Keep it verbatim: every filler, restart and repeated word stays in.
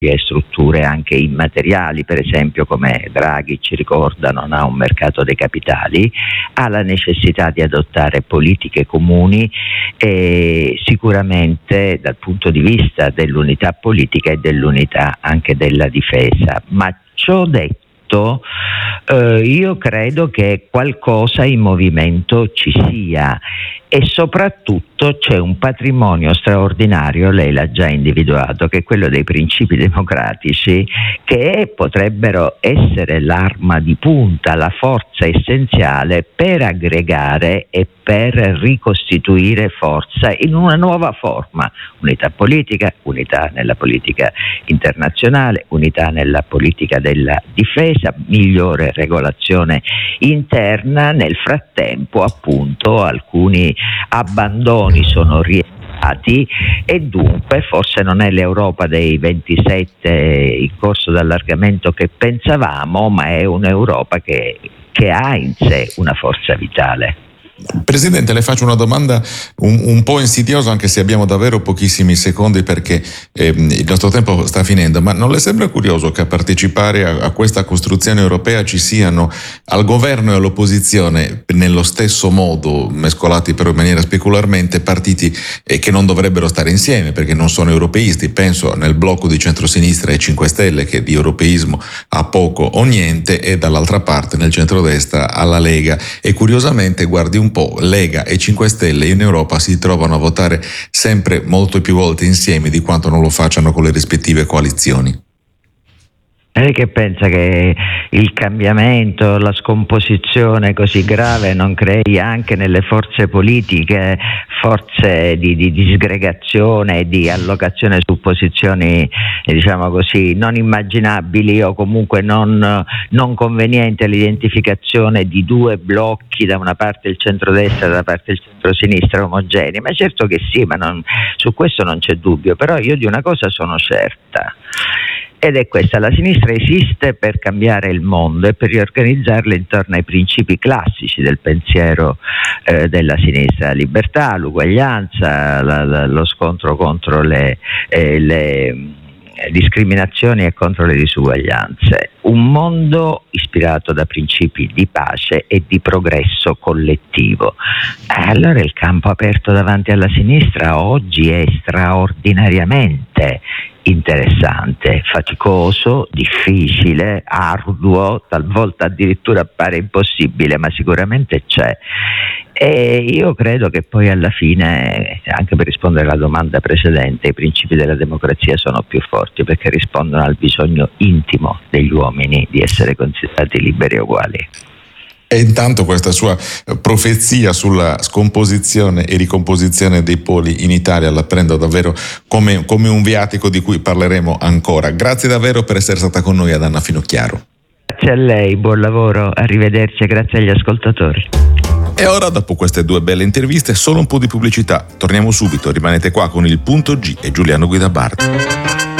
e strutture anche immateriali, per esempio come Draghi ci ricorda non ha un mercato dei capitali, ha la necessità di adottare politiche comuni e sicuramente dal punto di vista dell'unità politica e dell'unità anche della difesa. Ma ciò detto, eh, io credo che qualcosa in movimento ci sia e soprattutto c'è un patrimonio straordinario, lei l'ha già individuato, che è quello dei principi democratici, che potrebbero essere l'arma di punta, la forza essenziale per aggregare e per ricostituire forza in una nuova forma, unità politica, unità nella politica internazionale, unità nella politica della difesa, migliore regolazione interna. Nel frattempo, appunto, alcuni abbandoni sono rientrati e dunque forse non è l'Europa dei ventisette in corso d'allargamento che pensavamo, ma è un'Europa che, che ha in sé una forza vitale. Presidente, le faccio una domanda un, un po' insidiosa, anche se abbiamo davvero pochissimi secondi perché eh, il nostro tempo sta finendo, ma non le sembra curioso che a partecipare a, a questa costruzione europea ci siano al governo e all'opposizione nello stesso modo, mescolati però in maniera specularmente, partiti eh, che non dovrebbero stare insieme perché non sono europeisti? Penso nel blocco di centrosinistra e cinque Stelle, che di europeismo ha poco o niente, e dall'altra parte nel centrodestra alla Lega, e curiosamente guardi un po', Lega e cinque Stelle in Europa si trovano a votare sempre molto più volte insieme di quanto non lo facciano con le rispettive coalizioni. Lei che pensa che il cambiamento, la scomposizione così grave non crei anche nelle forze politiche forze di, di disgregazione e di allocazione su posizioni, diciamo così, non immaginabili o comunque non, non convenienti all'identificazione di due blocchi, da una parte il centrodestra e dalla parte il centrosinistra, omogenei? Ma certo che sì, ma non, su questo non c'è dubbio, però io di una cosa sono certa. Ed è questa: la sinistra esiste per cambiare il mondo e per riorganizzarlo intorno ai principi classici del pensiero eh, della sinistra: la libertà, l'uguaglianza, la, la, lo scontro contro le, eh, le discriminazioni e contro le disuguaglianze. Un mondo ispirato da principi di pace e di progresso collettivo. Eh, allora il campo aperto davanti alla sinistra oggi è straordinariamente interessante, faticoso, difficile, arduo, talvolta addirittura appare impossibile, ma sicuramente c'è. E io credo che poi alla fine, anche per rispondere alla domanda precedente, i principi della democrazia sono più forti perché rispondono al bisogno intimo degli uomini di essere considerati liberi e uguali. E intanto questa sua profezia sulla scomposizione e ricomposizione dei poli in Italia la prendo davvero come, come un viatico di cui parleremo ancora. Grazie davvero per essere stata con noi, Adanna Finocchiaro. Grazie a lei, buon lavoro, arrivederci e grazie agli ascoltatori. E ora, dopo queste due belle interviste, solo un po' di pubblicità. Torniamo subito, rimanete qua con il Punto G e Giuliano Guidabardi.